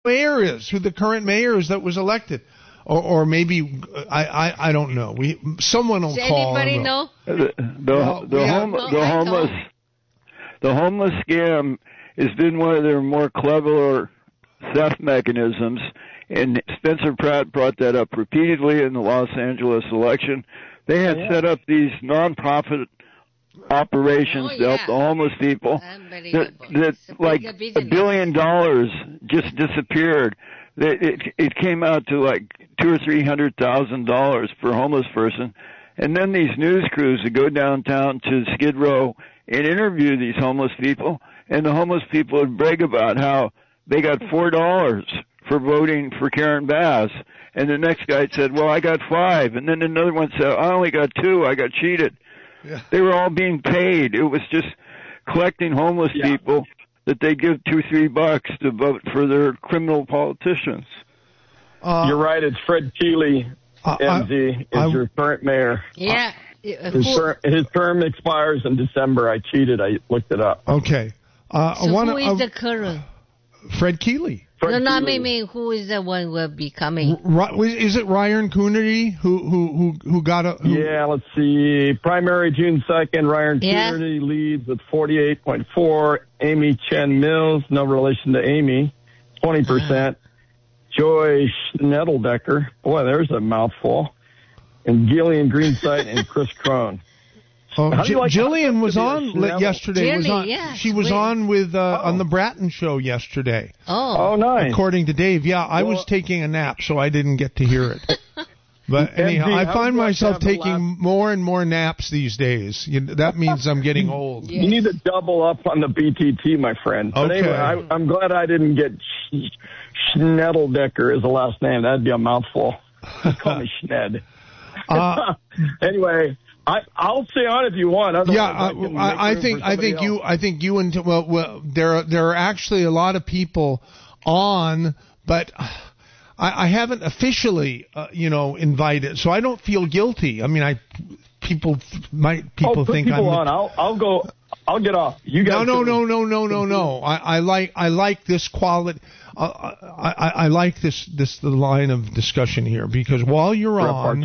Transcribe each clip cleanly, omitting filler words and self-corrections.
mayor is, who the current mayor is that was elected. Or maybe I don't know. Someone will call. Does anybody know? The homeless scam has been one of their more clever theft mechanisms, and Spencer Pratt brought that up repeatedly in the Los Angeles election. They had set up these nonprofit operations to help the homeless people. That like $1 billion just disappeared. It came out to like $200,000 or $300,000 per homeless person, and then these news crews would go downtown to Skid Row and interview these homeless people, and the homeless people would brag about how they got $4 for voting for Karen Bass, and the next guy said, "Well, I got $5," and then another one said, "I only got $2. I got cheated." Yeah. They were all being paid. It was just collecting homeless people that they give $2-3 to vote for their criminal politicians. You're right. It's Fred Keeley, MZ, is your current mayor. Yeah. His term expires in December. I cheated. I looked it up. Okay. Who is the current? Fred Keeley. I mean, who is the one who will be coming? Is it Ryan Coonerty who got a... Yeah, let's see. Primary June 2nd, Ryan Coonerty leads with 48.4. Amy Chen Mills, no relation to Amy, 20%. Joy Schnedeldecker, boy, there's a mouthful. And Gillian Greenside and Chris Crone. Jillian was on yesterday. She was on with on the Bratton show yesterday. Oh, nice. According to Dave, I was taking a nap, so I didn't get to hear it. But anyhow, I find myself taking more and more naps these days. That means I'm getting old. You need to double up on the BTT, my friend. But anyway, I'm glad I didn't get Schnedeldecker as the last name. That'd be a mouthful. Just call me Schned. Anyway. I'll stay on if you want. I think you and there are actually a lot of people on, but I haven't officially invited, so I don't feel guilty. I mean, people think people on. I'll go. I'll get off. You guys. No. I like this quality. I like this line of discussion here, because while you're on,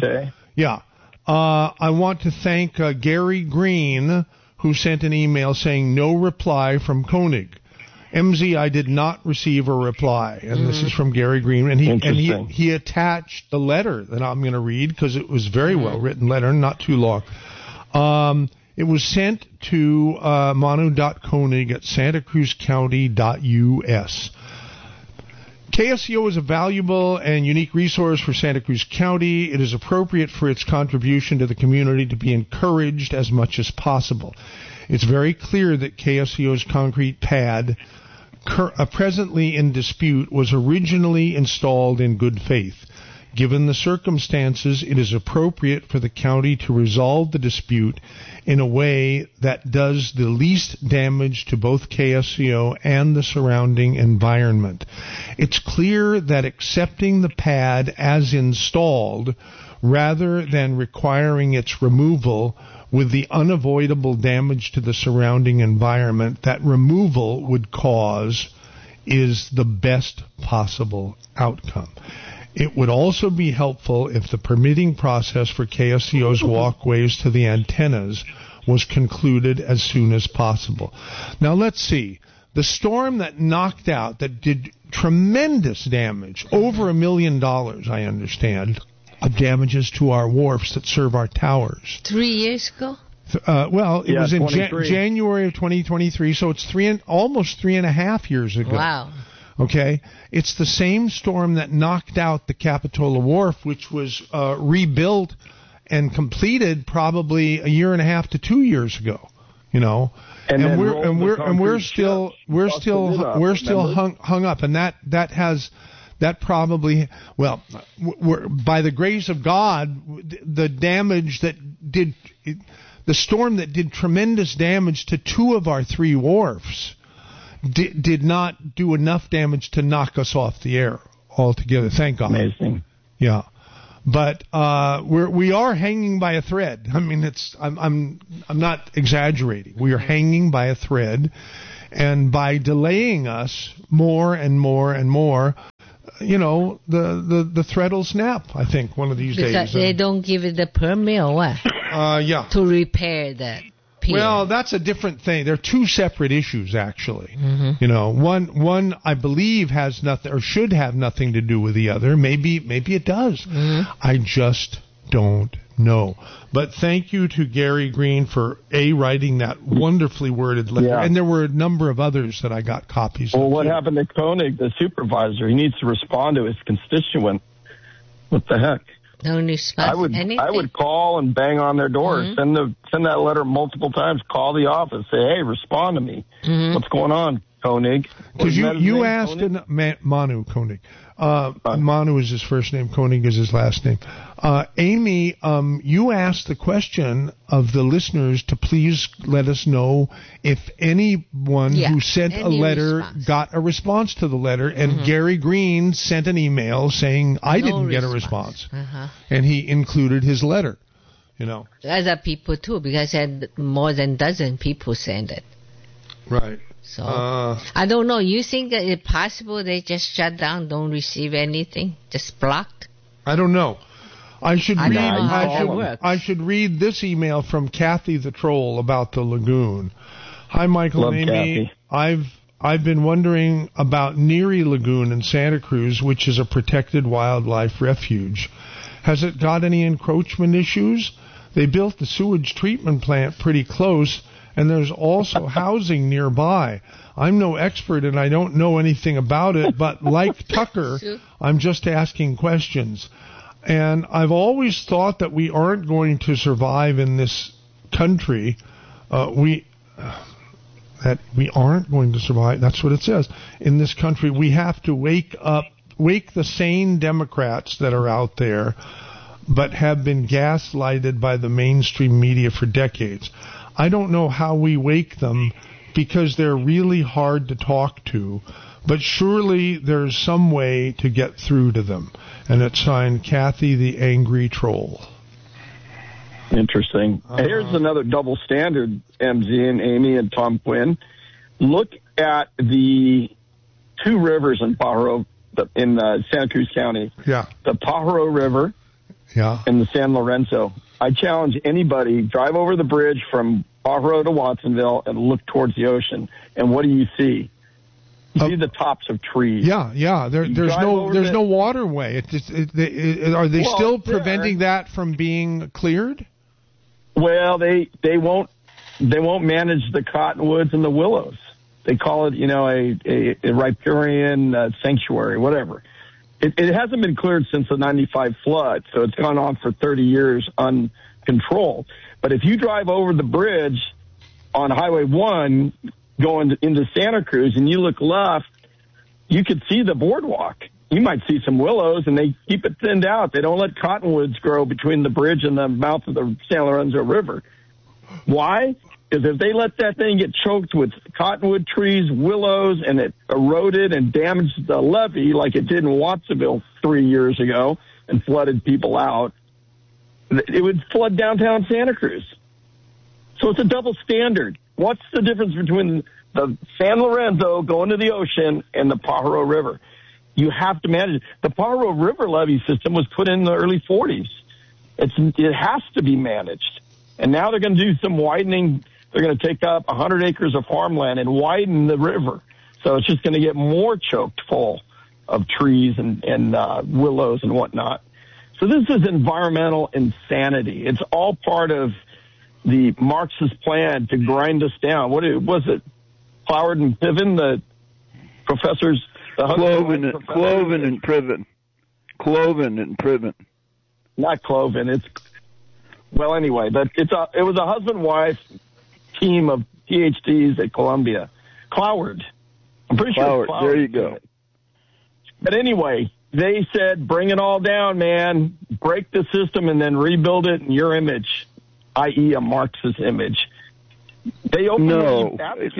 I want to thank Gary Green, who sent an email saying no reply from Koenig. MZ, I did not receive a reply, and this is from Gary Green, and he attached the letter that I'm going to read, because it was very well written letter, not too long. It was sent to manu.koenig@santacruzcounty.us. KSCO is a valuable and unique resource for Santa Cruz County. It is appropriate for its contribution to the community to be encouraged as much as possible. It's very clear that KSCO's concrete pad, presently in dispute, was originally installed in good faith. Given the circumstances, it is appropriate for the county to resolve the dispute in a way that does the least damage to both KSCO and the surrounding environment. It's clear that accepting the pad as installed, rather than requiring its removal with the unavoidable damage to the surrounding environment that removal would cause, is the best possible outcome. It would also be helpful if the permitting process for KSCO's walkways to the antennas was concluded as soon as possible. Now let's see. The storm that knocked out, that did tremendous damage, over $1 million, I understand, of damages to our wharfs that serve our towers. 3 years ago? It was in January of 2023, so it's almost 3.5 years ago. Wow. Okay, it's the same storm that knocked out the Capitola Wharf, which was rebuilt and completed probably 1.5 to 2 years ago. And we're still hung up, and that probably, by the grace of God, the damage that did, the storm that did tremendous damage to 2 of our 3 wharfs did not do enough damage to knock us off the air altogether. Thank God. Amazing. Yeah, but we are hanging by a thread. I mean, I'm not exaggerating. We are hanging by a thread, and by delaying us more and more and more, the thread will snap, I think, one of these days. Because they don't give it the permit or what? Yeah. To repair that pier. Well, that's a different thing. They're two separate issues, actually. One I believe has nothing or should have nothing to do with the other. Maybe it does. I just don't know. But thank you to Gary Green for writing that wonderfully worded letter. Yeah. And there were a number of others that I got copies of. Well, what happened to Koenig, the supervisor? He needs to respond to his constituent. What the heck? No response. I would call and bang on their door. Send that letter multiple times. Call the office. Say, hey, respond to me. What's going on, Koenig? Because you asked Manu Koenig. Manu is his first name. Koenig is his last name. Amy, you asked the question of the listeners to please let us know if anyone who sent a letter got a response to the letter, and Gary Green sent an email saying I didn't get a response, and he included his letter. Other people too, because more than a dozen people sent it. Right. So I don't know. You think that it's possible they just shut down, don't receive anything, just blocked? I don't know. I should read this email from Kathy the Troll about the lagoon. Hi, Michael and Amy. Kathy. I've been wondering about Neary Lagoon in Santa Cruz, which is a protected wildlife refuge. Has it got any encroachment issues? They built the sewage treatment plant pretty close, and there's also housing nearby. I'm no expert and I don't know anything about it, but like Tucker, I'm just asking questions. And I've always thought that we aren't going to survive in this country. We aren't going to survive. That's what it says. In this country, we have to wake the sane Democrats that are out there, but have been gaslighted by the mainstream media for decades. I don't know how we wake them because they're really hard to talk to, but surely there's some way to get through to them. And it's signed Kathy the Angry Troll. Interesting. Here's another double standard, MZ and Amy and Tom Quinn. Look at the two rivers in Pajaro, in Santa Cruz County. Yeah. The Pajaro River and the San Lorenzo. I challenge anybody, drive over the bridge from Pajaro to Watsonville and look towards the ocean. And what do you see? You see the tops of trees. Yeah. There's no waterway. Are they still preventing that from being cleared? Well, they won't manage the cottonwoods and the willows. They call it, a riparian sanctuary, whatever. It hasn't been cleared since the 95 flood, so it's gone on for 30 years uncontrolled. But if you drive over the bridge on Highway 1 going into Santa Cruz and you look left, you could see the boardwalk. You might see some willows, and they keep it thinned out. They don't let cottonwoods grow between the bridge and the mouth of the San Lorenzo River. Why? Because if they let that thing get choked with cottonwood trees, willows, and it eroded and damaged the levee like it did in Watsonville 3 years ago and flooded people out, it would flood downtown Santa Cruz. So it's a double standard. What's the difference between the San Lorenzo going to the ocean and the Pajaro River? You have to manage it. The Pajaro River levee system was put in the early 40s. It has to be managed. And now they're going to do some widening. They're going to take up 100 acres of farmland and widen the river. So it's just going to get more choked full of trees and willows and whatnot. So this is environmental insanity. It's all part of the Marxist plan to grind us down. What was it? Cloward and Piven, the professors? Cloven and Priven. Cloven and Priven. Not Cloven. Well, anyway, but it was a husband-wife team of PhDs at Columbia. Cloward. I'm pretty sure. Cloward. There you go. But anyway, they said, bring it all down, man. Break the system and then rebuild it in your image, i.e. a Marxist image. They openly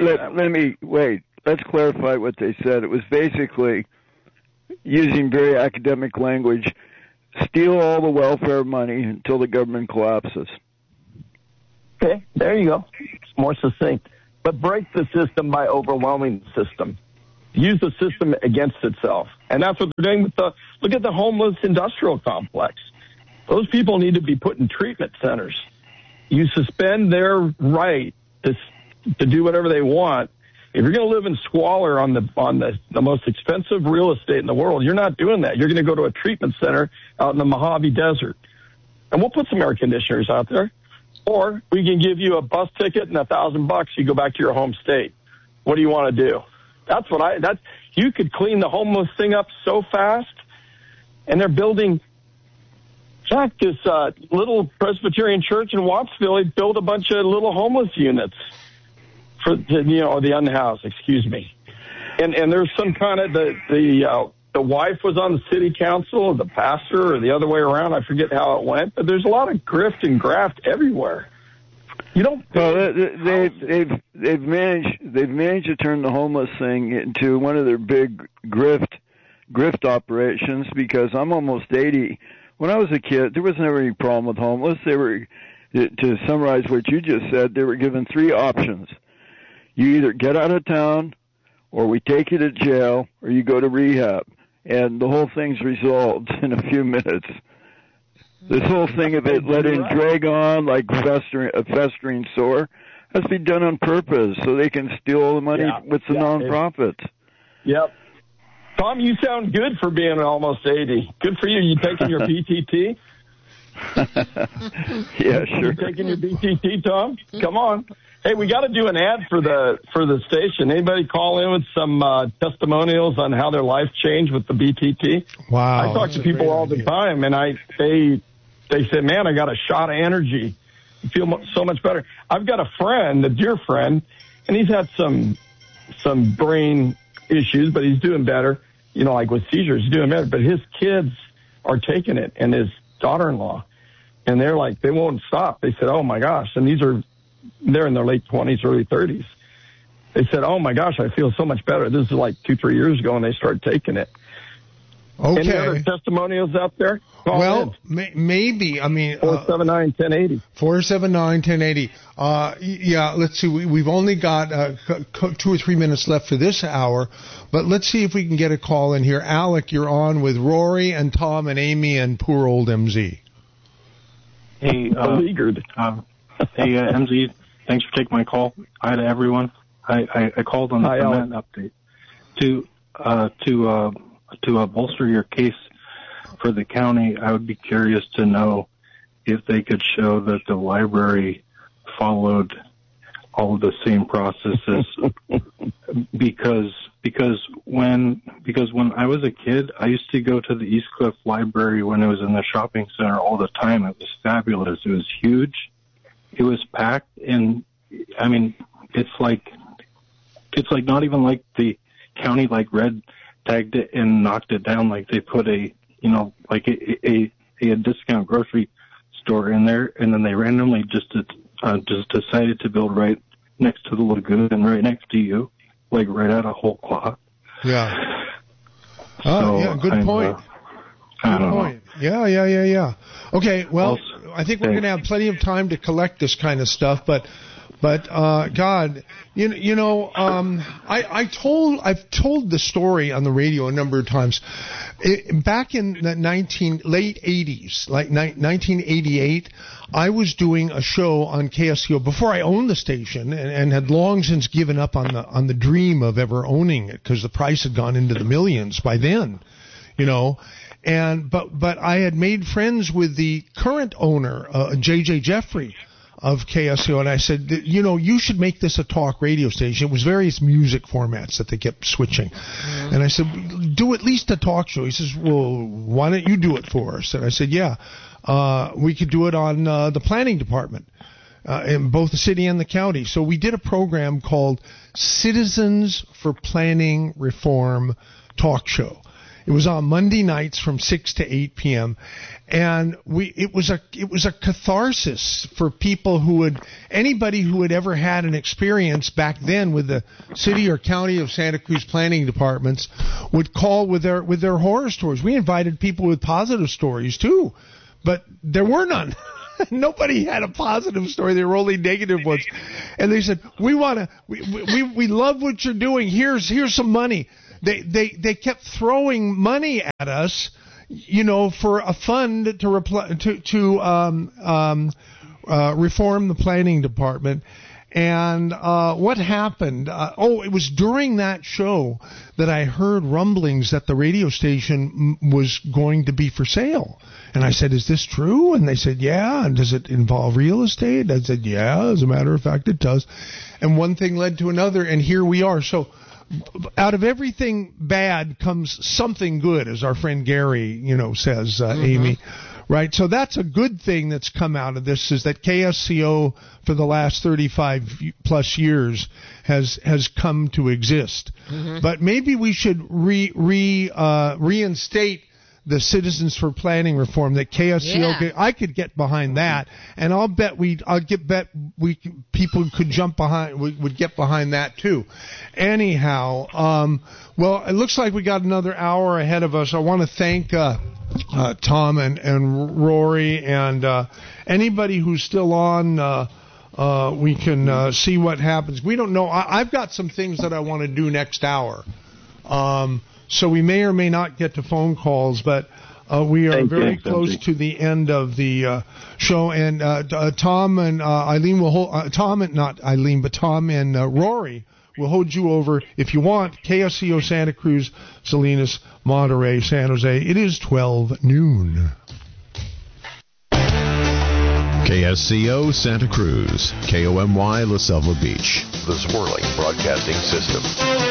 wait. Let's clarify what they said. It was basically, using very academic language, steal all the welfare money until the government collapses. Okay, there you go. It's more succinct. But break the system by overwhelming the system. use the system against itself. And that's what they're doing with look at the homeless industrial complex. Those people need to be put in treatment centers. You suspend their right to do whatever they want. If you're going to live in squalor on the most expensive real estate in the world, you're not doing that. You're going to go to a treatment center out in the Mojave Desert. And we'll put some air conditioners out there. Or we can give you a bus ticket and $1,000. You go back to your home state. What do you want to do? You could clean the homeless thing up so fast. And they're building, Jack, this little Presbyterian church in Wattsville. They built a bunch of little homeless units for the unhoused, excuse me. And there's some kind of the wife was on the city council, the pastor, or the other way around. I forget how it went, but there's a lot of grift and graft everywhere. You don't. Well, they've managed to turn the homeless thing into one of their big grift operations, because I'm almost 80. When I was a kid, there was never any problem with homeless. They were, to summarize what you just said, they were given 3 options. You either get out of town, or we take you to jail, or you go to rehab. And the whole thing's resolved in a few minutes. This whole thing of it letting drag on like a festering sore has to be done on purpose so they can steal all the money with the nonprofits. Yep. Tom, you sound good for being almost 80. Good for you. You taking your BTT? Yeah, sure. You taking your BTT, Tom? Come on. Hey, we got to do an ad for the station. Anybody call in with some testimonials on how their life changed with the BTT? Wow. I talk to people all the time, and they say, man, I got a shot of energy. I feel so much better. I've got a friend, a dear friend, and he's had some brain issues, but he's doing better. Like with seizures, he's doing better. But his kids are taking it, and his daughter-in-law, and they're like, they won't stop. They said, oh my gosh, and they're in their late 20s, early 30s. They said, oh my gosh, I feel so much better. This is like 2-3 years ago, and they started taking it. Okay. Any other testimonials out there? Call maybe. I mean, 479-1080. 479-1080. Yeah, let's see. We've only got 2 or 3 minutes left for this hour, but let's see if we can get a call in here. Alec, you're on with Rory and Tom and Amy and poor old MZ. Hey, MZ, thanks for taking my call. Hi to everyone. I called on the cement update to bolster your case for the county. I would be curious to know if they could show that the library followed all of the same processes. because when I was a kid, I used to go to the East Cliff Library when it was in the shopping center all the time. It was fabulous. It was huge. It was packed, and I mean, it's like not even like the county red tagged it and knocked it down. Like they put a discount grocery store in there, and then they randomly just decided to build right next to the lagoon and right next to you, like right out of whole cloth. Yeah. So yeah, good point. I don't know. Yeah. Okay, well, I think we're going to have plenty of time to collect this kind of stuff, but God, I've told the story on the radio a number of times. Back in the late 80s, like 1988, I was doing a show on KSCO before I owned the station, and had long since given up on the dream of ever owning it, because the price had gone into the millions by then, But I had made friends with the current owner, J.J. Jeffrey of KSCO, and I said, you should make this a talk radio station. It was various music formats that they kept switching. Mm-hmm. And I said, do at least a talk show. He says, well, why don't you do it for us? And I said, yeah, we could do it on the planning department in both the city and the county. So we did a program called Citizens for Planning Reform Talk Show. It was on Monday nights from 6 to 8 p.m. And it was a catharsis for people anybody who had ever had an experience back then with the city or county of Santa Cruz planning departments would call with their horror stories. We invited people with positive stories too, but there were none. Nobody had a positive story. They were only negative ones. And they said, we love what you're doing. Here's some money. they kept throwing money at us, for a fund to reform the planning department. And what happened? It was during that show that I heard rumblings that the radio station was going to be for sale. And I said, is this true? And they said, yeah. And does it involve real estate? I said, yeah, as a matter of fact, it does. And one thing led to another, and here we are. So out of everything bad comes something good, as our friend Gary, says, Amy. Right, so that's a good thing that's come out of this, is that KSCO for the last 35 plus years has come to exist. But maybe we should reinstate the Citizens for Planning reform that KSCO. I could get behind that, and I'll bet people could jump behind. Would get behind that too. Anyhow, well, it looks like we got another hour ahead of us. I want to thank Tom and Rory and anybody who's still on. We can see what happens. We don't know. I've got some things that I want to do next hour. So we may or may not get to phone calls, but we are very close to the end of the show. And Tom and Eileen will hold Tom and Rory will hold you over if you want. KSCO Santa Cruz, Salinas, Monterey, San Jose. It is 12 noon. KSCO Santa Cruz, KOMY La Selva Beach, the Swirling Broadcasting System.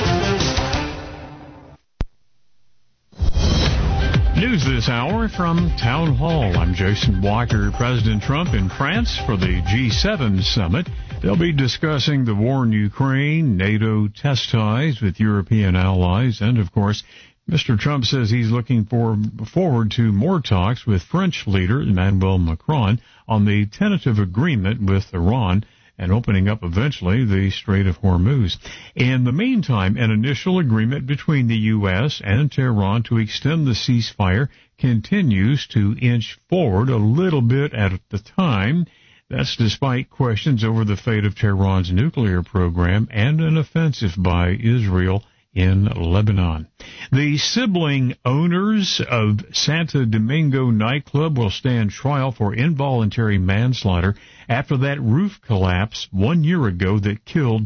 News this hour from Town Hall. I'm Jason Walker. President Trump in France for the G7 summit. They'll be discussing the war in Ukraine, NATO test ties with European allies, and, of course, Mr. Trump says he's looking forward to more talks with French leader Emmanuel Macron on the tentative agreement with Iran and opening up eventually the Strait of Hormuz. In the meantime, an initial agreement between the U.S. and Tehran to extend the ceasefire continues to inch forward a little bit at the time. That's despite questions over the fate of Tehran's nuclear program and an offensive by Israel in Lebanon. The sibling owners of Santo Domingo nightclub will stand trial for involuntary manslaughter after that roof collapse 1 year ago that killed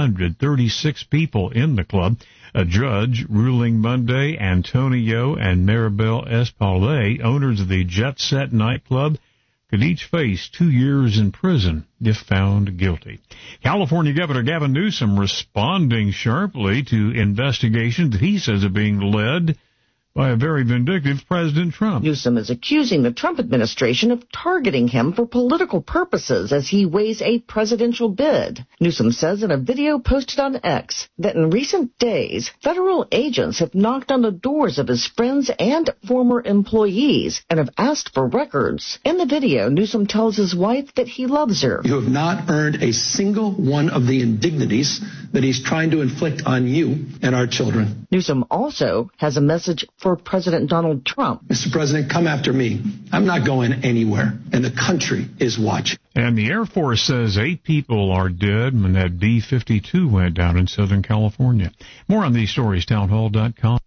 236 people in the club. A judge ruling Monday Antonio and Maribel Espalé, owners of the Jet Set nightclub, could each face 2 years in prison if found guilty. California Governor Gavin Newsom responding sharply to investigations that he says are being led by a very vindictive President Trump. Newsom is accusing the Trump administration of targeting him for political purposes as he weighs a presidential bid. Newsom says in a video posted on X that in recent days, federal agents have knocked on the doors of his friends and former employees and have asked for records. In the video, Newsom tells his wife that he loves her. You have not earned a single one of the indignities that he's trying to inflict on you and our children. Newsom also has a message for President Donald Trump. Mr. President, come after me. I'm not going anywhere, and the country is watching. And the Air Force says 8 people are dead when that B-52 went down in Southern California. More on these stories, townhall.com.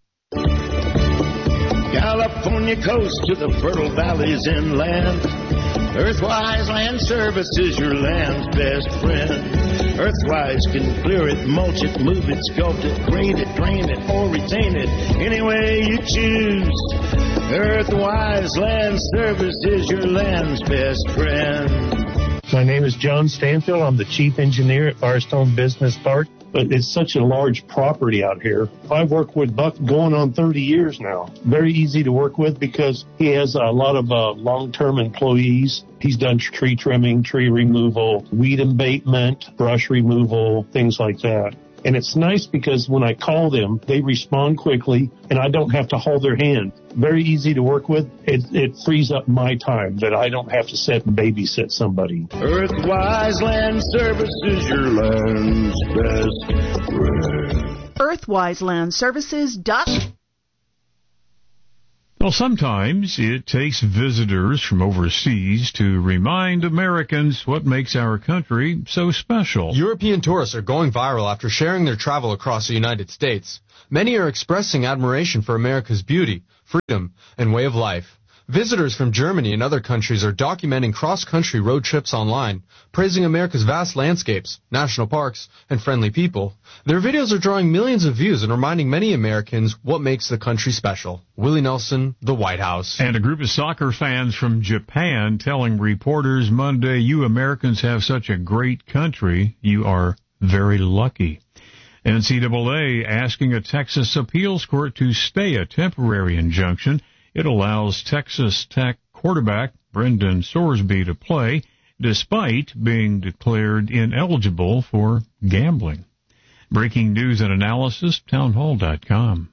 California coast to the fertile valleys inland. Earthwise Land Services, your land's best friend. Earthwise can clear it, mulch it, move it, sculpt it, grade it, drain it, or retain it, any way you choose. Earthwise Land Services, your land's best friend. My name is John Stanfield. I'm the chief engineer at Firestone Business Park. But it's such a large property out here. I've worked with Buck going on 30 years now. Very easy to work with because he has a lot of long-term employees. He's done tree trimming, tree removal, weed abatement, brush removal, things like that. And it's nice because when I call them, they respond quickly, and I don't have to hold their hand. Very easy to work with. It frees up my time that I don't have to sit and babysit somebody. Earthwise Land Services, your land's best friend. Earthwise Land Services. Well, sometimes it takes visitors from overseas to remind Americans what makes our country so special. European tourists are going viral after sharing their travel across the United States. Many are expressing admiration for America's beauty, freedom, and way of life. Visitors from Germany and other countries are documenting cross-country road trips online, praising America's vast landscapes, national parks, and friendly people. Their videos are drawing millions of views and reminding many Americans what makes the country special. Willie Nelson, The White House. And a group of soccer fans from Japan telling reporters Monday, "You Americans have such a great country. You are very lucky." NCAA asking a Texas appeals court to stay a temporary injunction. It allows Texas Tech quarterback Brendan Sorsby to play despite being declared ineligible for gambling. Breaking news and analysis, townhall.com.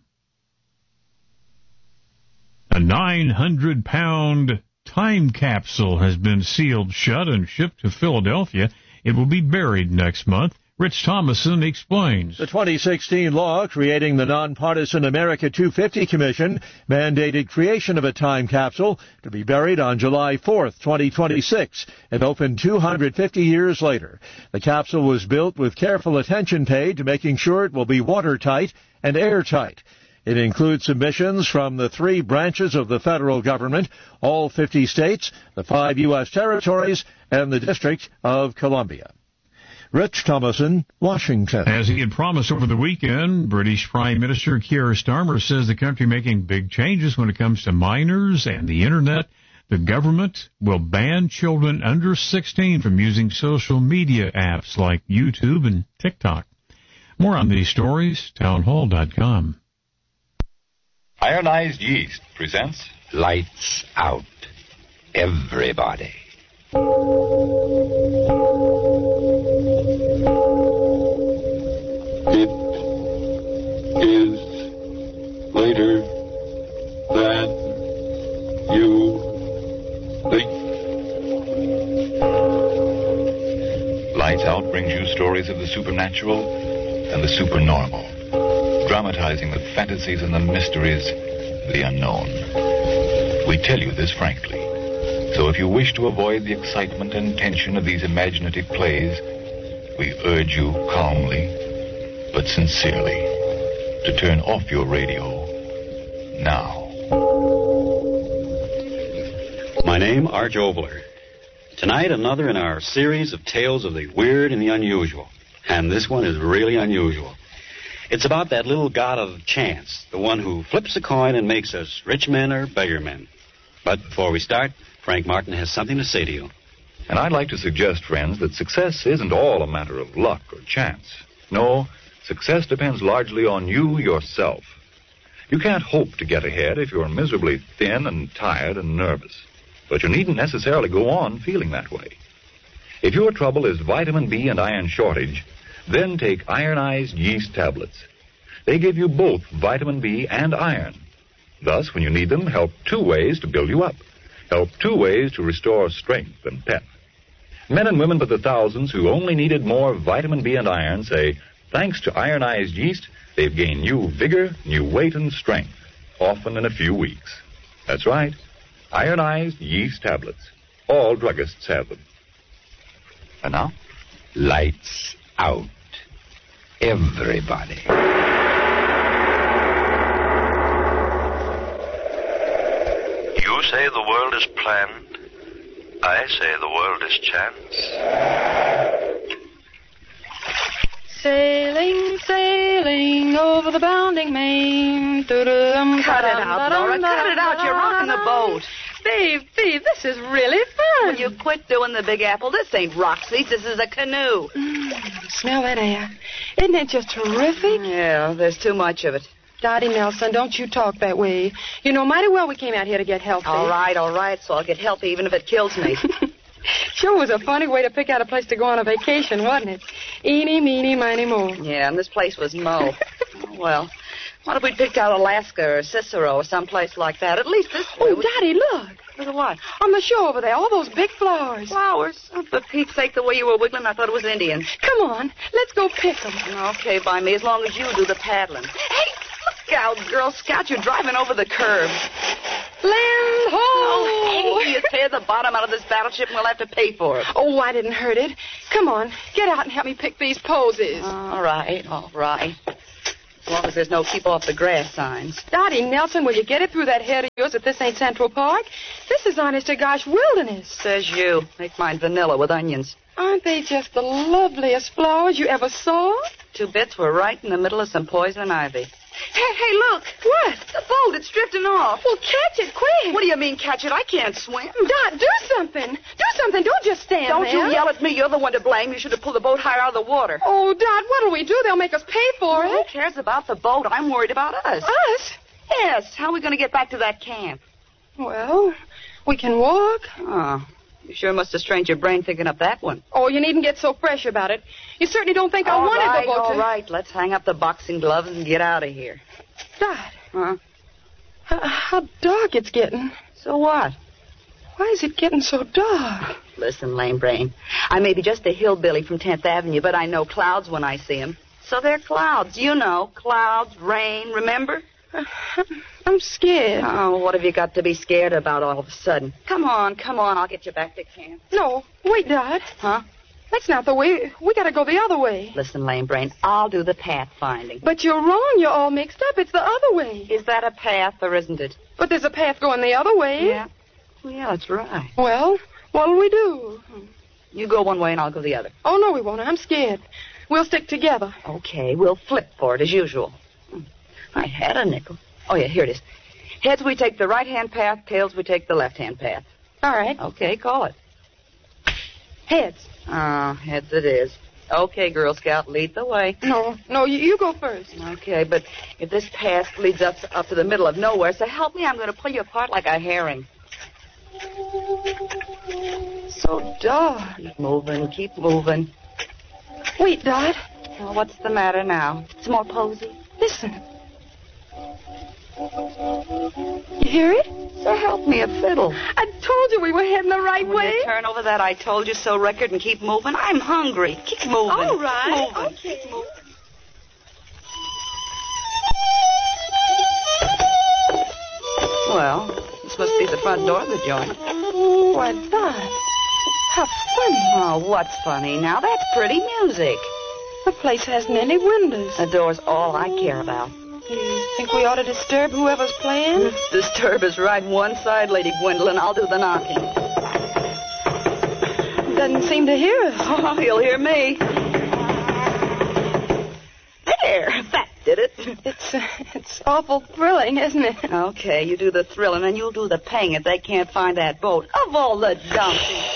A 900-pound time capsule has been sealed shut and shipped to Philadelphia. It will be buried next month. Rich Thomason explains. The 2016 law creating the nonpartisan America 250 Commission mandated creation of a time capsule to be buried on July 4th, 2026, and opened 250 years later. The capsule was built with careful attention paid to making sure it will be watertight and airtight. It includes submissions from the 3 branches of the federal government, all 50 states, the 5 U.S. territories, and the District of Columbia. Rich Thomason, Washington. As he had promised over the weekend, British Prime Minister Keir Starmer says the country making big changes when it comes to minors and the Internet. The government will ban children under 16 from using social media apps like YouTube and TikTok. More on these stories, townhall.com. Ironized Yeast presents Lights Out. Everybody. It is later than you think. Lights Out brings you stories of the supernatural and the supernormal, dramatizing the fantasies and the mysteries of the unknown. We tell you this frankly, so if you wish to avoid the excitement and tension of these imaginative plays, we urge you calmly but sincerely to turn off your radio now. My name, Arch Obler. Tonight, another in our series of tales of the weird and the unusual. And this one is really unusual. It's about that little god of chance, the one who flips a coin and makes us rich men or beggar men. But before we start, Frank Martin has something to say to you. And I'd like to suggest, friends, that success isn't all a matter of luck or chance. No, success depends largely on you yourself. You can't hope to get ahead if you're miserably thin and tired and nervous. But you needn't necessarily go on feeling that way. If your trouble is vitamin B and iron shortage, then take ironized yeast tablets. They give you both vitamin B and iron. Thus, when you need them, help 2 ways to build you up. Help 2 ways to restore strength and pep. Men and women by the thousands who only needed more vitamin B and iron say, thanks to ironized yeast, they've gained new vigor, new weight, and strength, often in a few weeks. That's right, ironized yeast tablets. All druggists have them. And now, Lights Out. Everybody. You say the world is planned. I say the world is chance. Sailing, sailing over the bounding main. Cut it out, Laura. Cut it out. You're rocking the boat. Steve, this is really fun. Will you quit doing the Big Apple? This ain't rock seats. This is a canoe. Smell that air. Isn't it just terrific? Yeah, there's too much of it. Dottie Nelson, don't you talk that way. You know mighty well we came out here to get healthy. All right. So I'll get healthy even if it kills me. Sure was a funny way to pick out a place to go on a vacation, wasn't it? Eeny, meeny, miny, mo. Yeah, and this place was mo. Well, what if we picked out Alaska or Cicero or someplace like that? At least this way. Oh, Dottie, look. Look at what? On the shore over there, all those big flowers. Flowers? Oh, for Pete's sake, the way you were wiggling, I thought it was Indians. Come on, let's go pick them. Okay, by me, as long as you do the paddling. Hey, look out, Girl Scout, you're driving over the curb. Land ho! Oh, hey, you tear the bottom out of this battleship and we'll have to pay for it. Oh, I didn't hurt it. Come on, get out and help me pick these poses. All right. As long as there's no keep off the grass signs. Dottie Nelson, will you get it through that head of yours that this ain't Central Park? This is honest to gosh wilderness. Says you. Make mine vanilla with onions. Aren't they just the loveliest flowers you ever saw? 2 bits were right in the middle of some poison ivy. Hey, look. What? The boat, it's drifting off. Well, catch it quick. What do you mean, catch it? I can't swim. Dot, do something. Do something. Don't just stand Don't there. you yell at me. You're the one to blame. You should have pulled the boat higher out of the water. Oh, Dot, what'll we do? They'll make us pay for Who it. cares about the boat? I'm worried about us. Us? Yes. How are we going to get back to that camp? Well, we can walk. Oh, you sure must have strained your brain thinking up that one. Oh, you needn't get so fresh about it. You certainly don't think I wanted the boat to... All right. Let's hang up the boxing gloves and get out of here. Dot. Huh? How dark it's getting. So what? Why is it getting so dark? Listen, lame brain. I may be just a hillbilly from 10th Avenue, but I know clouds when I see them. So they're clouds. You know, clouds, rain, remember? I'm scared. Oh, what have you got to be scared about all of a sudden? Come on. I'll get you back to camp. No, wait, Dot. Huh? That's not the way. We gotta go the other way. Listen, lame brain, I'll do the path finding. But you're wrong. You're all mixed up. It's the other way. Is that a path or isn't it? But there's a path going the other way. Yeah. Well, yeah, that's right. Well, what'll we do? You go one way and I'll go the other. Oh, no, we won't. I'm scared. We'll stick together. Okay, we'll flip for it as usual. I had a nickel. Oh, yeah, here it is. Heads, we take the right-hand path. Tails, we take the left-hand path. All right. Okay, call it. Heads. Oh, heads it is. Okay, Girl Scout, lead the way. No, you go first. Okay, but if this path leads up to the middle of nowhere, so help me, I'm going to pull you apart like a herring. So dark. Keep moving. Wait, Dot. Well, what's the matter now? It's more posy. Listen. You hear it? So help me a fiddle. I told you we were heading the right way. You turn over that I told you so record and keep moving. I'm hungry. Keep moving. All right. Keep moving. Okay. Keep moving. Well, this must be the front door of the joint. Why, Dot. How funny. Oh, what's funny now? That's pretty music. The place hasn't any windows. The door's all I care about. You think we ought to disturb whoever's playing? Disturb is right one side, Lady Gwendolyn. I'll do the knocking. Doesn't seem to hear us. Oh, he'll hear me. There, that did it. It's awful thrilling, isn't it? Okay, you do the thrilling and you'll do the paying if they can't find that boat. Of all the donkeys.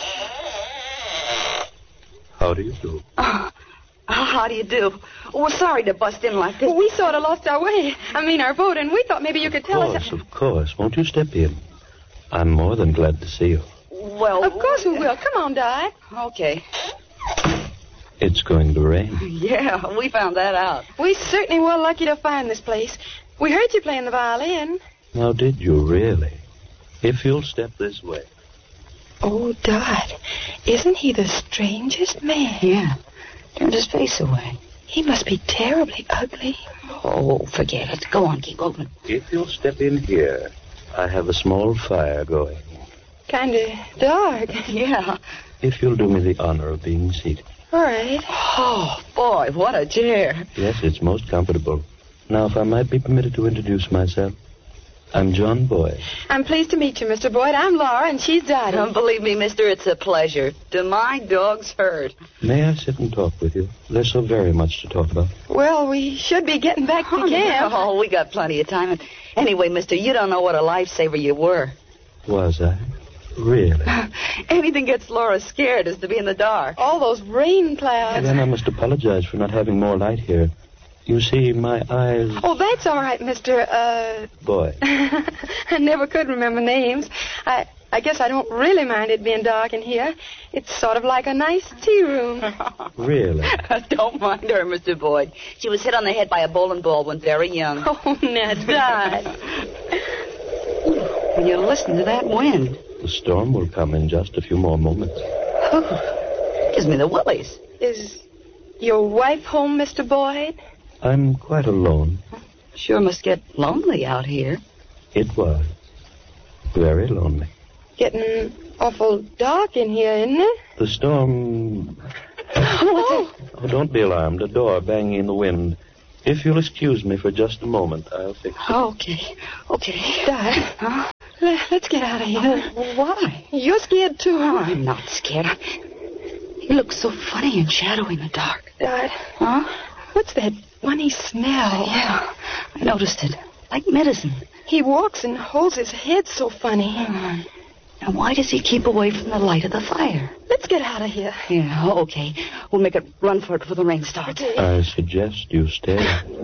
How do you do? How do you do? We're sorry to bust in like this. We sort of lost our way. Our boat, and we thought maybe you could tell us. Of course. Won't you step in? I'm more than glad to see you. Well... Of course we will. Come on, Dot. Okay. It's going to rain. Yeah, we found that out. We certainly were lucky to find this place. We heard you playing the violin. Now, did you really? If you'll step this way. Oh, Dot, isn't he the strangest man? Yeah. Turned his face away. He must be terribly ugly. Oh, forget it. Go on, keep moving. If you'll step in here, I have a small fire going. Kind of dark. Yeah. If you'll do me the honor of being seated. All right. Oh, boy, what a chair. Yes, it's most comfortable. Now, if I might be permitted to introduce myself. I'm John Boyd. I'm pleased to meet you, Mr. Boyd. I'm Laura, and she's Dottie. Don't believe me, mister, it's a pleasure. Do my dogs hurt? May I sit and talk with you? There's so very much to talk about. Well, we should be getting back to camp. Oh, we got plenty of time. Anyway, mister, you don't know what a lifesaver you were. Was I? Really? Anything gets Laura scared is to be in the dark. All those rain clouds. Then I must apologize for not having more light here. You see, my eyes... Oh, that's all right, Mr. Boyd. I never could remember names. I guess I don't really mind it being dark in here. It's sort of like a nice tea room. Really? Don't mind her, Mr. Boyd. She was hit on the head by a bowling ball when very young. Oh, now, Dot. When you listen to that wind. The storm will come in just a few more moments. Gives me the willies. Is your wife home, Mr. Boyd? I'm quite alone. Sure must get lonely out here. It was. Very lonely. Getting awful dark in here, isn't it? The storm... Oh. Oh, don't be alarmed. A door banging in the wind. If you'll excuse me for just a moment, I'll fix it. Okay. Dad, Huh? let's get out of here. Why? You're scared, too, Oh, huh? I'm not scared. He looks so funny and shadowy in the dark. Dad, Huh? what's that funny smell? Yeah, I noticed it. Like medicine. He walks and holds his head so funny. Now, why does he keep away from the light of the fire? Let's get out of here. Yeah, okay. We'll make a run for it before the rain starts. I suggest you stay.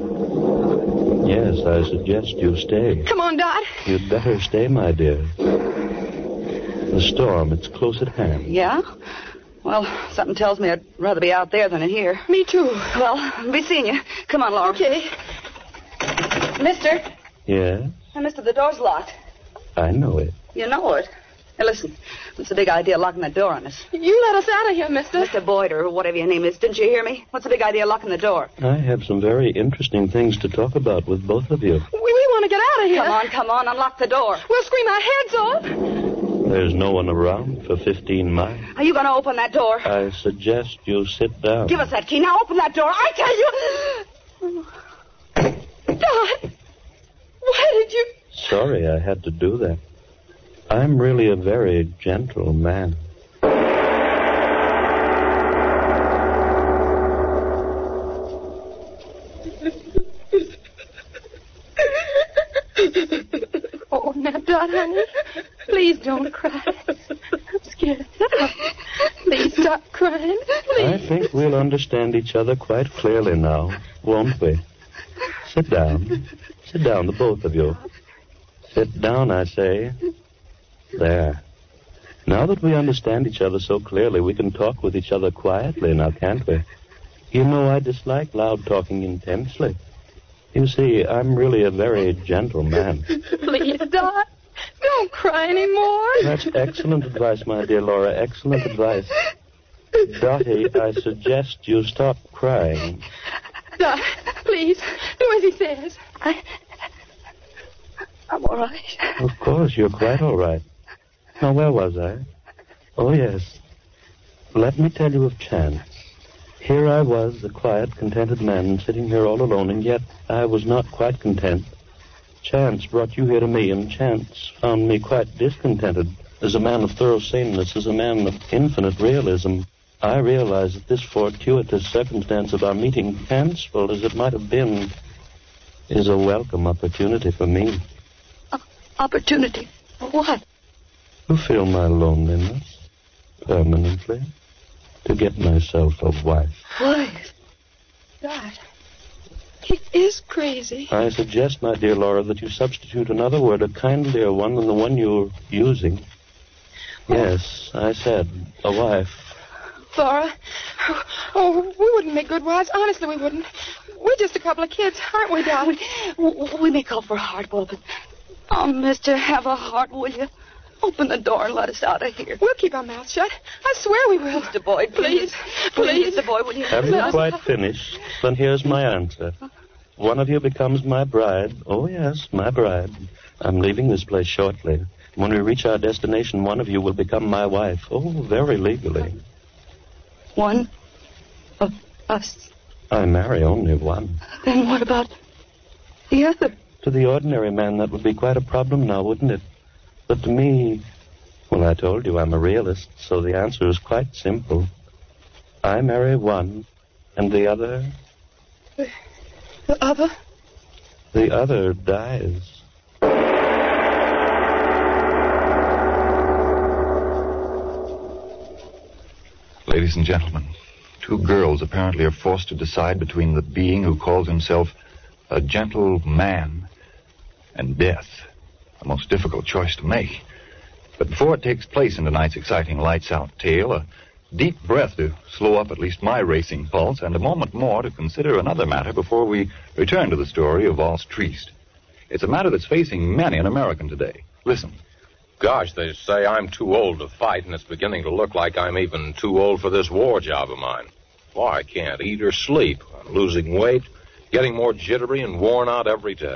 Yes, I suggest you stay. Come on, Dad. You'd better stay, my dear. The storm, it's close at hand. Yeah? Well, something tells me I'd rather be out there than in here. Me too. Well, I'll be seeing you. Come on, Laura. Okay. Mister? Yes, Mister, the door's locked. I know it. You know it. Now, listen. What's the big idea of locking that door on us? You let us out of here, mister. Mr. Boyd, or whatever your name is. Didn't you hear me? What's the big idea of locking the door? I have some very interesting things to talk about with both of you. We want to get out of here. Come on. Unlock the door. We'll scream our heads off. There's no one around for 15 miles. Are you going to open that door? I suggest you sit down. Give us that key. Now open that door. I tell you. God, why did you... Sorry I had to do that. I'm really a very gentle man. Oh, now, Dot, honey, please don't cry. I'm scared. Please stop crying. Please. I think we'll understand each other quite clearly now, won't we? Sit down. Sit down, the both of you. Sit down, I say. There. Now that we understand each other so clearly, we can talk with each other quietly now, can't we? You know, I dislike loud talking intensely. You see, I'm really a very gentle man. Please, Dot, don't cry anymore. That's excellent advice, my dear Laura. Excellent advice. Dottie, I suggest you stop crying. Dot, please, do as he says. I'm all right. Of course, you're quite all right. Now, where was I? Oh, yes. Let me tell you of Chance. Here I was, a quiet, contented man, sitting here all alone, and yet I was not quite content. Chance brought you here to me, and Chance found me quite discontented. As a man of thorough saneness, as a man of infinite realism, I realized that this fortuitous circumstance of our meeting, fanciful as it might have been, is a welcome opportunity for me. Opportunity? For what? To fill my loneliness permanently. To get myself a wife. Wife? Dot, he is crazy. I suggest, my dear Laura, that you substitute another word, a kindlier one than the one you're using. Yes, I said a wife. Laura, oh, we wouldn't make good wives. Honestly, we wouldn't. We're just a couple of kids, aren't we, Dot? We may call for a heart, but... Oh, mister, have a heart, will you? Open the door and let us out of here. We'll keep our mouths shut. I swear we will. Mr. Boyd, please. Mr. Boyd, will you... Haven't you quite finished? Then here's my answer. One of you becomes my bride. Oh, yes, my bride. I'm leaving this place shortly. When we reach our destination, one of you will become my wife. Oh, very legally. One of us? I marry only one. Then what about the other? To the ordinary man, that would be quite a problem now, wouldn't it? But to me, well, I told you I'm a realist, so the answer is quite simple. I marry one, and the other... The other? The other dies. Ladies and gentlemen, two girls apparently are forced to decide between the being who calls himself a gentle man and death. A most difficult choice to make. But before it takes place in tonight's exciting lights-out tale, a deep breath to slow up at least my racing pulse, and a moment more to consider another matter before we return to the story of Valse Triest. It's a matter that's facing many an American today. Listen. Gosh, they say I'm too old to fight, and it's beginning to look like I'm even too old for this war job of mine. Why, I can't eat or sleep. I'm losing weight, getting more jittery and worn out every day.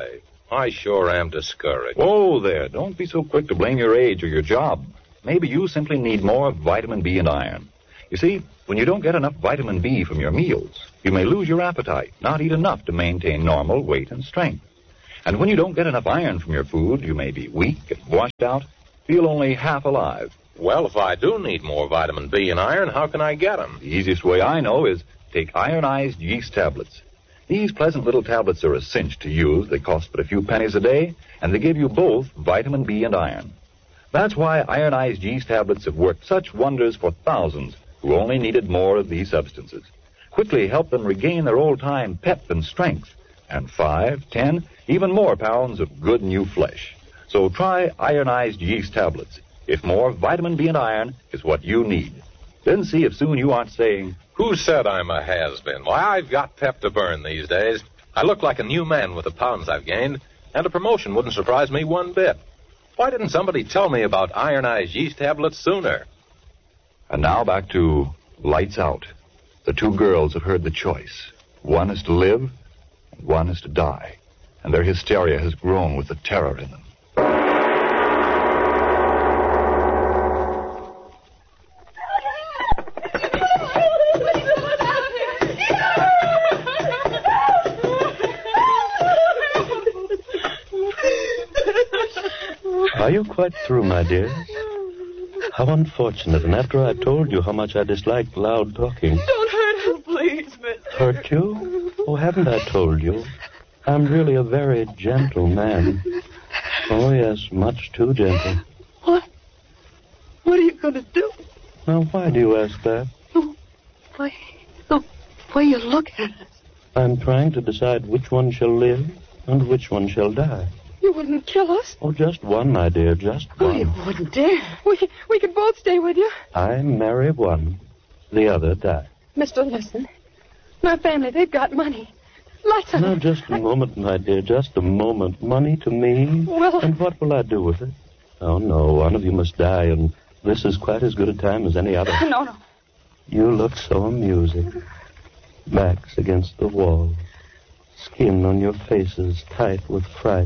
I sure am discouraged. Whoa there. Don't be so quick to blame your age or your job. Maybe you simply need more vitamin B and iron. You see, when you don't get enough vitamin B from your meals, you may lose your appetite, not eat enough to maintain normal weight and strength. And when you don't get enough iron from your food, you may be weak and washed out, feel only half alive. Well, if I do need more vitamin B and iron, how can I get them? The easiest way I know is take ironized yeast tablets. These pleasant little tablets are a cinch to use. They cost but a few pennies a day, and they give you both vitamin B and iron. That's why ironized yeast tablets have worked such wonders for thousands who only needed more of these substances. Quickly help them regain their old-time pep and strength, and 5, 10, even more pounds of good new flesh. So try ironized yeast tablets. If more vitamin B and iron is what you need. Then see if soon you aren't saying, "Who said I'm a has-been?" Why, I've got pep to burn these days. I look like a new man with the pounds I've gained, and a promotion wouldn't surprise me one bit. Why didn't somebody tell me about ironized yeast tablets sooner? And now back to Lights Out. The two girls have heard the choice. One is to live, and one is to die. And their hysteria has grown with the terror in them. Are you quite through, my dear? How unfortunate. And after I told you how much I disliked loud talking. Don't hurt her, please, miss. Hurt you? Oh, haven't I told you? I'm really a very gentle man. Oh, yes, much too gentle. What? What are you going to do? Now, why do you ask that? Why, the way you look at us. I'm trying to decide which one shall live and which one shall die. You wouldn't kill us? Oh, just one, my dear, just one. Oh, you wouldn't dare. We could both stay with you. I marry one, the other die. Mister, listen. My family, they've got money. Lots of Now, it. just a moment, my dear, just a moment. Money to me? Well... And what will I do with it? Oh, no, one of you must die, and this is quite as good a time as any other. No. You look so amusing. Backs against the wall. Skin on your faces tight with fright.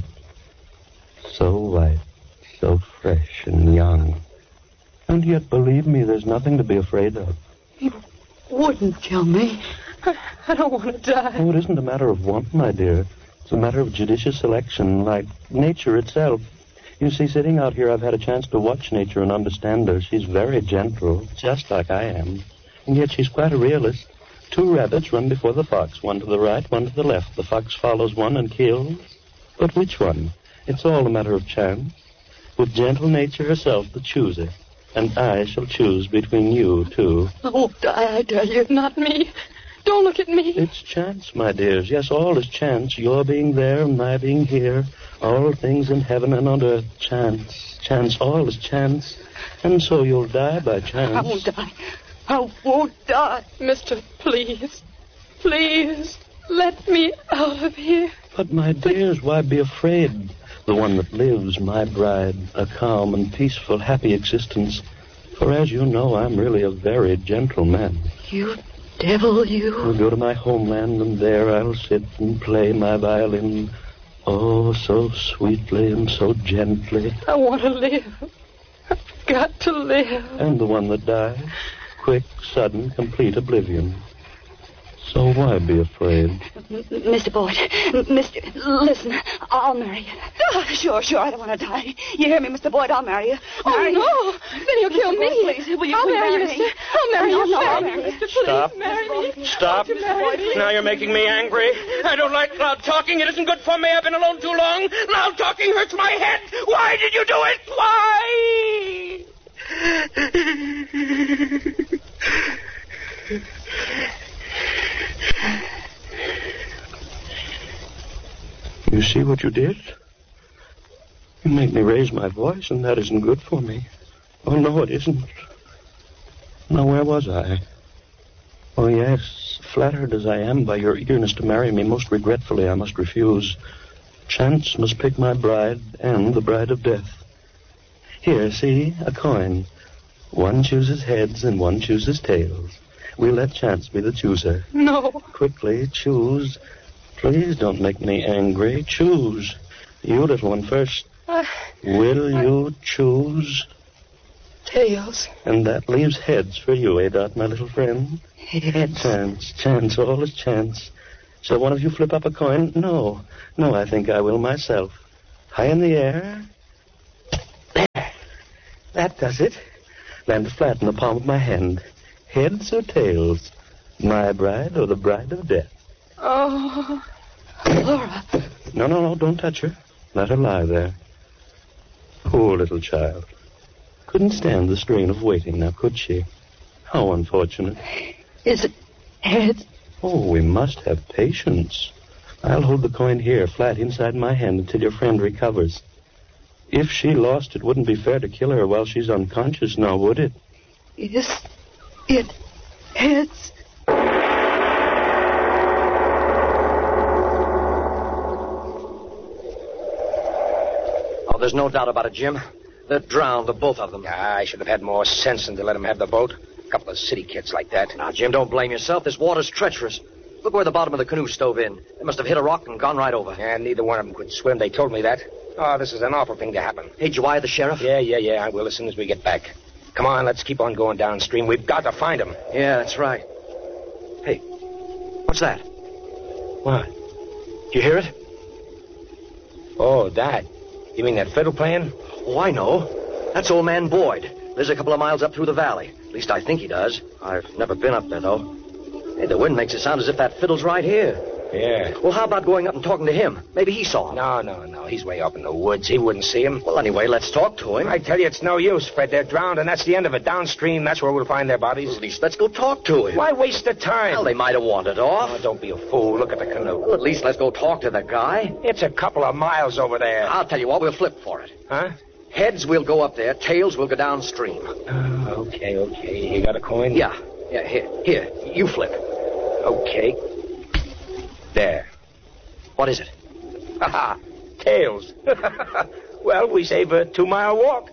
So white, so fresh and young. And yet, believe me, there's nothing to be afraid of. You wouldn't kill me. I don't want to die. Oh, it isn't a matter of want, my dear. It's a matter of judicious selection, like nature itself. You see, sitting out here, I've had a chance to watch nature and understand her. She's very gentle, just like I am. And yet she's quite a realist. Two rabbits run before the fox, one to the right, one to the left. The fox follows one and kills. But which one? It's all a matter of chance. With gentle nature herself the chooser. And I shall choose between you two. Oh, die, I tell you, not me. Don't look at me. It's chance, my dears. Yes, all is chance. Your being there and my being here. All things in heaven and on earth. Chance. Chance. All is chance. And so you'll die by chance. I won't die. I won't die. Mister, please. Please. Let me out of here. But, my dears, why be afraid? The one that lives, my bride, a calm and peaceful, happy existence. For as you know, I'm really a very gentle man. You devil, you. I'll go to my homeland, and there I'll sit and play my violin. Oh, so sweetly and so gently. I want to live. I've got to live. And the one that dies, quick, sudden, complete oblivion. So why be afraid? Mr. Boyd, listen, I'll marry you. Sure, I don't want to die. You hear me, Mr. Boyd? I'll marry you. Oh, no. Then you'll kill me. Please, will you I'll marry you, me? mister. I'll marry you. No, Marry me, mister. Please, Stop. marry me. Stop. Marry me. Now you're making me angry. I don't like loud talking. It isn't good for me. I've been alone too long. Loud talking hurts my head. Why did you do it? Why? You see what you did? You made me raise my voice, and that isn't good for me. Oh, no, it isn't. Now, where was I? Oh, yes, flattered as I am by your eagerness to marry me, most regretfully I must refuse. Chance must pick my bride and the bride of death. Here, see, a coin. One chooses heads and one chooses tails. We'll let chance be the chooser. No. Quickly, choose. Please don't make me angry. Choose. You, little one, first. Will you choose? Tails. And that leaves heads for you, eh, Dot, my little friend? Heads. Chance, all is chance. Shall one of you flip up a coin? No, I think I will myself. High in the air. There. That does it. Landed flat in the palm of my hand. Heads or tails? My bride or the bride of death? Oh, Laura. No, don't touch her. Let her lie there. Poor little child. Couldn't stand the strain of waiting, now could she? How unfortunate. Is it heads? Oh, we must have patience. I'll hold the coin here, flat inside my hand, until your friend recovers. If she lost, it wouldn't be fair to kill her while she's unconscious now, would it? Is it heads? Oh, there's no doubt about it, Jim. They're drowned, the both of them. I should have had more sense than to let them have the boat. A couple of city kids like that. Now, Jim, don't blame yourself. This water's treacherous. Look where the bottom of the canoe stove in. They must have hit a rock and gone right over. Yeah, neither one of them could swim. They told me that. Oh, this is an awful thing to happen. Hey, did you wire the sheriff? Yeah, I will as soon as we get back. Come on, let's keep on going downstream. We've got to find them. Yeah, that's right. Hey, what's that? What? Do you hear it? Oh, that. You mean that fiddle playing? Oh, I know. That's old man Boyd. Lives a couple of miles up through the valley. At least I think he does. I've never been up there, though. Hey, the wind makes it sound as if that fiddle's right here. Yeah. Well, how about going up and talking to him? Maybe he saw him. No. He's way up in the woods. He wouldn't see him. Well, anyway, let's talk to him. I tell you, it's no use, Fred. They're drowned, and that's the end of it. Downstream, that's where we'll find their bodies. Well, at least let's go talk to him. Why waste the time? Well, they might have wandered off. Oh, don't be a fool. Look at the canoe. Well, at least let's go talk to the guy. It's a couple of miles over there. I'll tell you what, we'll flip for it. Huh? Heads, we'll go up there. Tails, we'll go downstream. Okay. You got a coin? Yeah, here. You flip. Okay. There. What is it? Ha! Tails. Well, we save a 2-mile walk.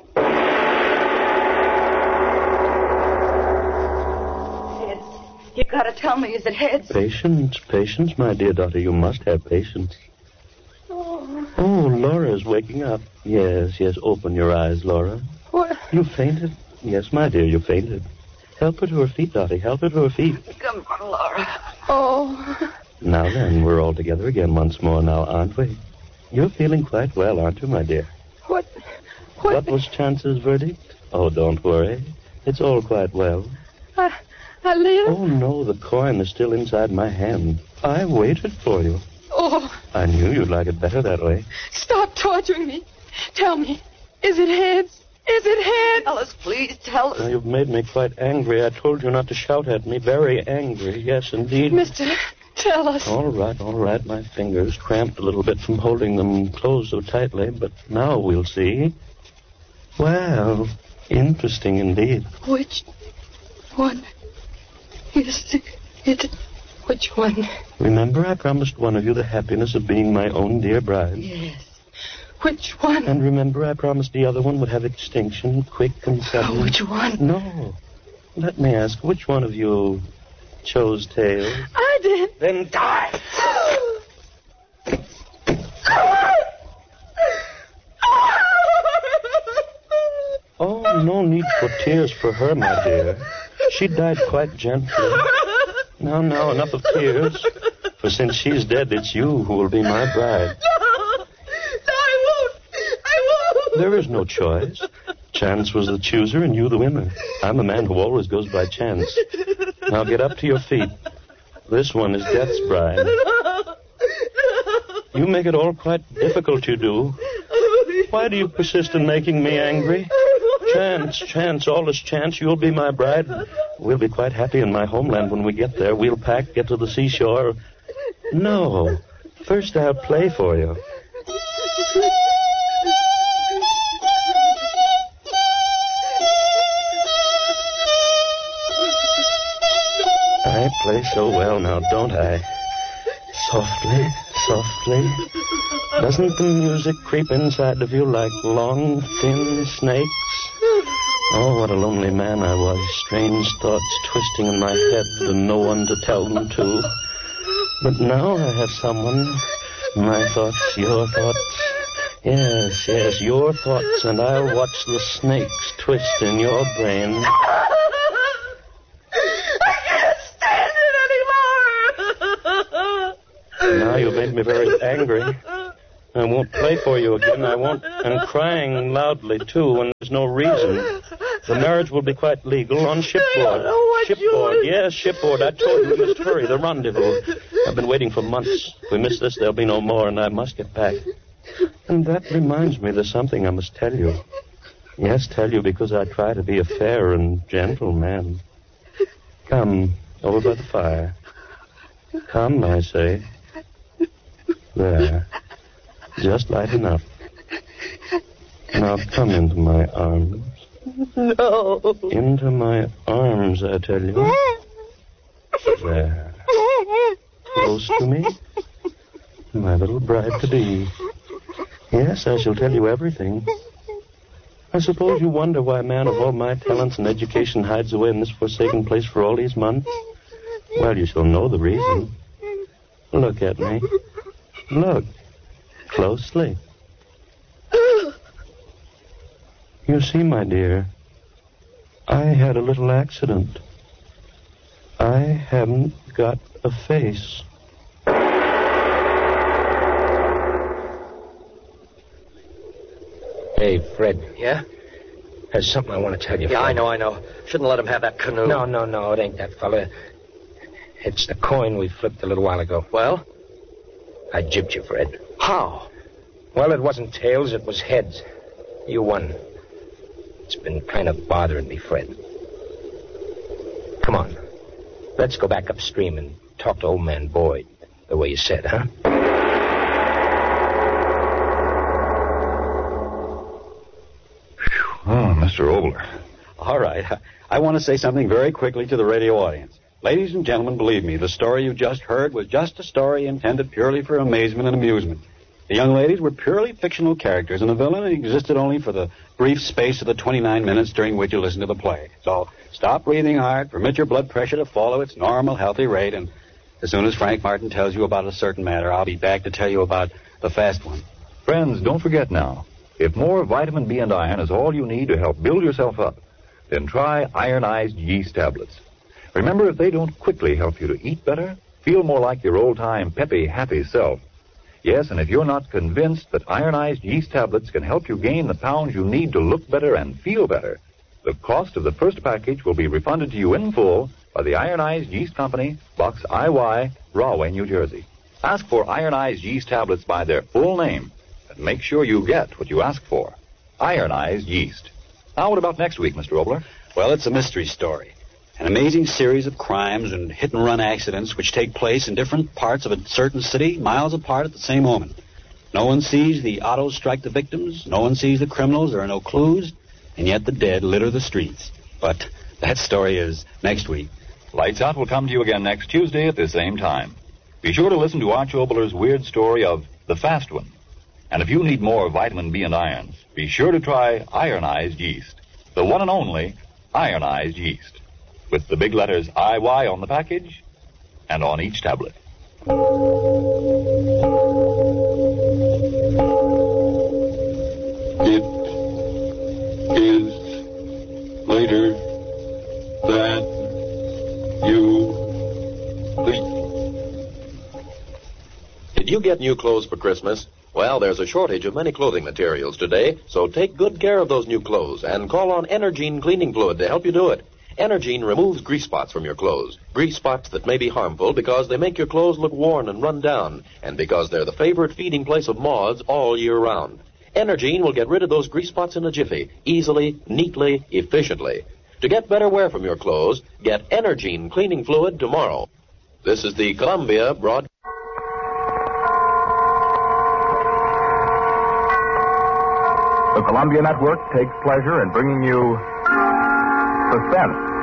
Heads. You gotta tell me, is it heads? Patience, my dear daughter. You must have patience. Oh, Laura's waking up. Yes, open your eyes, Laura. What? You fainted? Yes, my dear, you fainted. Help her to her feet, Dottie. Help her to her feet. Come on, Laura. Oh. Now then, we're all together again once more now, aren't we? You're feeling quite well, aren't you, my dear? What was Chance's verdict? Oh, don't worry. It's all quite well. I live? Oh, no, the coin is still inside my hand. I waited for you. Oh. I knew you'd like it better that way. Stop torturing me. Tell me, is it heads? Is it heads? Tell us, please, tell us. Now, you've made me quite angry. I told you not to shout at me. Very angry, yes, indeed. Mister, tell us. All right. My fingers cramped a little bit from holding them closed so tightly, but now we'll see. Well, interesting indeed. Which one is it? Which one? Remember, I promised one of you the happiness of being my own dear bride. Yes. Which one? And remember, I promised the other one would have extinction, quick and sudden. Which one? No. Let me ask, which one of you chose tails? I did. Then die. Oh, no need for tears for her, my dear. She died quite gently. Now, enough of tears. For since she's dead, it's you who will be my bride. No, I won't. There is no choice. Chance was the chooser and you the winner. I'm a man who always goes by chance. Now get up to your feet. This one is Death's bride. You make it all quite difficult, you do. Why do you persist in making me angry? Chance, all is chance. You'll be my bride. We'll be quite happy in my homeland when we get there. We'll pack, get to the seashore. No. First I'll play for you. I play so well now, don't I? Softly. Doesn't the music creep inside of you like long, thin snakes? Oh, what a lonely man I was. Strange thoughts twisting in my head and no one to tell them to. But now I have someone. My thoughts, your thoughts. Yes, your thoughts, and I'll watch the snakes twist in your brain. I can't stand it anymore. Now you've made me very angry. I won't play for you again. I won't. And crying loudly, too, when there's no reason. The marriage will be quite legal on shipboard. Shipboard, yes, shipboard. I told you we must hurry. The rendezvous. I've been waiting for months. If we miss this, there'll be no more, and I must get back. And that reminds me there's something I must tell you. Yes, tell you because I try to be a fair and gentle man. Come, over by the fire. Come, I say. There. Just light enough. Now come into my arms. No. Into my arms, I tell you. There. Close to me. My little bride-to-be. Yes, I shall tell you everything. I suppose you wonder why a man of all my talents and education hides away in this forsaken place for all these months? Well, you shall know the reason. Look at me. Look. Closely. You see, my dear, I had a little accident. I haven't got a face. Hey, Fred. Yeah? There's something I want to tell you, Yeah, Fred. I know. Shouldn't let him have that canoe. No, it ain't that fella. It's the coin we flipped a little while ago. Well? I jibbed you, Fred. How? Well, it wasn't tails, it was heads. You won. It's been kind of bothering me, Fred. Come on. Let's go back upstream and talk to old man Boyd, the way you said, huh? Oh, Mr. Obler. All right. I want to say something very quickly to the radio audience. Ladies and gentlemen, believe me, the story you just heard was just a story intended purely for amazement and amusement. The young ladies were purely fictional characters, and the villain existed only for the brief space of the 29 minutes during which you listened to the play. So stop breathing hard, permit your blood pressure to follow its normal, healthy rate, and as soon as Frank Martin tells you about a certain matter, I'll be back to tell you about the fast one. Friends, don't forget now, if more vitamin B and iron is all you need to help build yourself up, then try ironized yeast tablets. Remember, if they don't quickly help you to eat better, feel more like your old-time peppy, happy self. Yes, and if you're not convinced that ironized yeast tablets can help you gain the pounds you need to look better and feel better, the cost of the first package will be refunded to you in full by the Ironized Yeast Company, Box IY, Rahway, New Jersey. Ask for ironized yeast tablets by their full name, and make sure you get what you ask for. Ironized yeast. Now, what about next week, Mr. Obler? Well, it's a mystery story. An amazing series of crimes and hit-and-run accidents which take place in different parts of a certain city, miles apart at the same moment. No one sees the autos strike the victims. No one sees the criminals. There are no clues. And yet the dead litter the streets. But that story is next week. Lights Out will come to you again next Tuesday at the same time. Be sure to listen to Arch Obler's weird story of The Fast One. And if you need more vitamin B and irons, be sure to try ironized yeast. The one and only ironized yeast. With the big letters IY on the package and on each tablet. It is later than you think. Did you get new clothes for Christmas? Well, there's a shortage of many clothing materials today, so take good care of those new clothes and call on Energine cleaning fluid to help you do it. Energine removes grease spots from your clothes. Grease spots that may be harmful because they make your clothes look worn and run down, and because they're the favorite feeding place of moths all year round. Energine will get rid of those grease spots in a jiffy, easily, neatly, efficiently. To get better wear from your clothes, get Energine cleaning fluid tomorrow. This is the Columbia Broadcasting. The Columbia Network takes pleasure in bringing you Suspense.